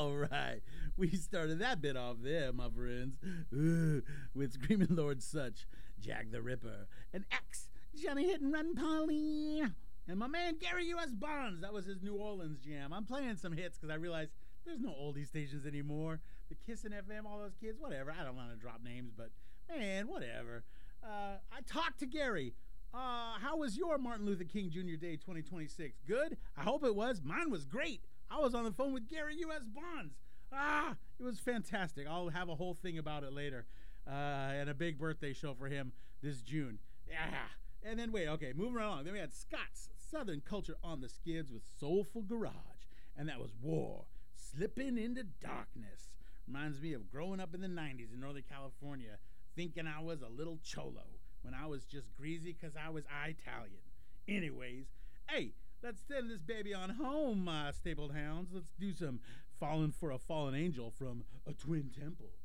All right. We started that bit off there, my friends, with Screaming Lord Sutch, Jack the Ripper, and X, Johnny Hit and Run Polly, and my man Gary U.S. Bonds. That was his New Orleans jam. I'm playing some hits because I realized there's no oldie stations anymore. The Kissin' FM, all those kids, whatever. I don't want to drop names, but man, whatever. I talked to Gary. How was your Martin Luther King Jr. Day 2026? Good? I hope it was. Mine was great. I was on the phone with Gary U.S. Bonds. It was fantastic. I'll have a whole thing about it later. And a big birthday show for him this June. Yeah. And then, moving right along. Then we had Scott's Southern Culture on the Skids with Soulful Garage. And that was War, Slipping into Darkness. Reminds me of growing up in the 90s in Northern California, thinking I was a little cholo when I was just greasy because I was Italian. Anyways, hey, let's send this baby on home, stapled hounds. Let's do some Falling for a Fallen Angel from A Twin Temple.